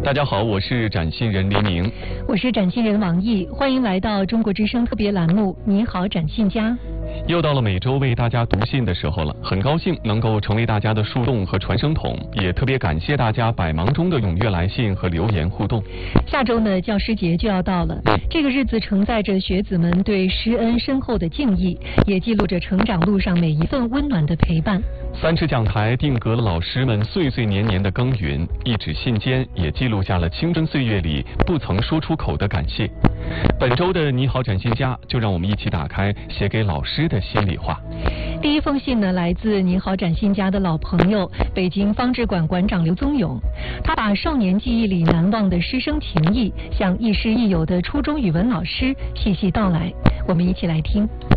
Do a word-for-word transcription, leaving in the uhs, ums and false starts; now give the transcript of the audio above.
大家好，我是展信人黎明， 我是展信人王毅，欢迎来到中国之声特别栏目《你好，展信家》。 又到了每周为大家读信的时候了，很高兴能够成为大家的树洞和传声筒，也特别感谢大家百忙中的踊跃来信和留言互动。 下周呢，教师节就要到了，这个日子承载着学子们对师恩深厚的敬意，也记录着成长路上每一份温暖的陪伴。 三尺讲台定格了老师们岁岁年年的耕耘，一纸信笺也记录下了青春岁月里不曾说出口的感谢。本周的你好，展信家，就让我们一起打开写给老师的心里话。 第一封信呢，来自你好，展信家的老朋友北京方志馆馆长刘宗勇，他把少年记忆里难忘的师生情谊向亦师亦友的初中语文老师细细道来，我们一起来听。